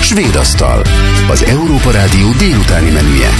Svéd asztal, az Európa Rádió délutáni menüje.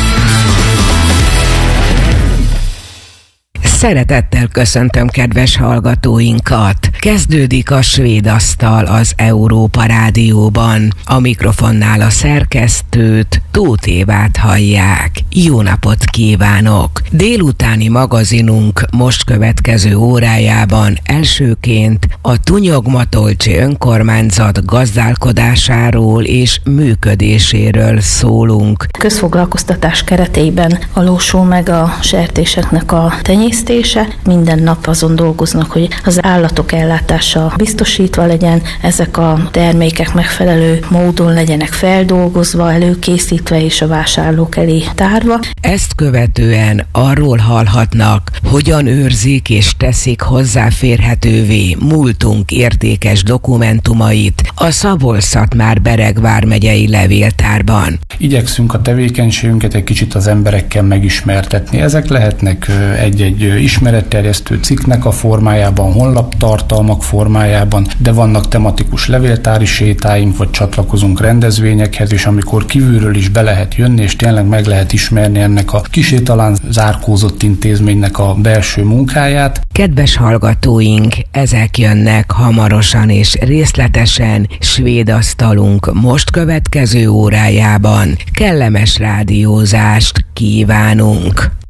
Szeretettel köszöntöm kedves hallgatóinkat! Kezdődik a Svéd asztal az Európa Rádióban. A mikrofonnál a szerkesztőt, Tóth Évát hallják. Jó napot kívánok! Délutáni magazinunk most következő órájában elsőként a Tunyog-Matolcsi önkormányzat gazdálkodásáról és működéséről szólunk. Közfoglalkoztatás keretében valósul meg a sertéseknek a tenyésztése. Minden nap azon dolgoznak, hogy az állatok ellátása biztosítva legyen, ezek a termékek megfelelő módon legyenek feldolgozva, előkészítve és a vásárlók elé tárva. Ezt követően arról hallhatnak, hogyan őrzik és teszik hozzáférhetővé múltunk értékes dokumentumait a Szabolcs-Szatmár-Bereg vármegyei levéltárban. Igyekszünk a tevékenységünket egy kicsit az emberekkel megismertetni. Ezek lehetnek egy ismeretterjesztő cikknek a formájában, honlaptartalmak formájában, de vannak tematikus levéltári sétáink, vagy csatlakozunk rendezvényekhez, és amikor kívülről is be lehet jönni, és tényleg meg lehet ismerni ennek a kissé talán zárkózott intézménynek a belső munkáját. Kedves hallgatóink, ezek jönnek hamarosan és részletesen Svéd asztalunk most következő órájában. Kellemes rádiózást kívánunk!